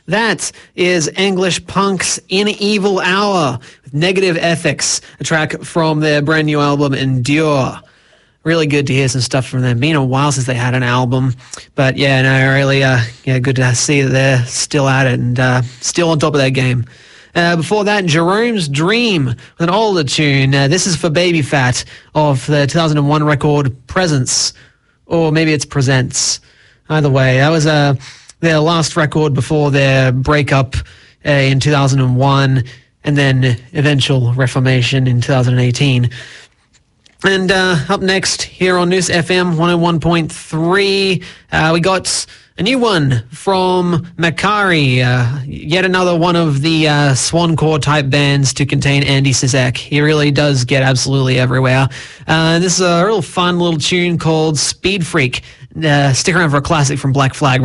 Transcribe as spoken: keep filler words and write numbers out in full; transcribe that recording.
That is English Punk's In Evil Hour with Negative Ethics, a track from their brand new album Endure. Really good to hear some stuff from them. Been a while since they had an album, but yeah, no, really, uh, yeah, good to see that they're still at it and uh, still on top of their game. Uh, before that, Jerome's Dream with an older tune. Uh, this is for Baby Fat of the two thousand one record Presence, or maybe it's Presents. Either way, that was uh, their last record before their breakup uh, in two thousand one, and then eventual reformation in two thousand eighteen. And uh, up next here on News F M one oh one point three, uh, we got a new one from Makari, uh, yet another one of the uh, Swancore type bands to contain Andy Cizek. He really does get absolutely everywhere. Uh, this is a real fun little tune called Speed Freak. Uh, stick around for a classic from Black Flag.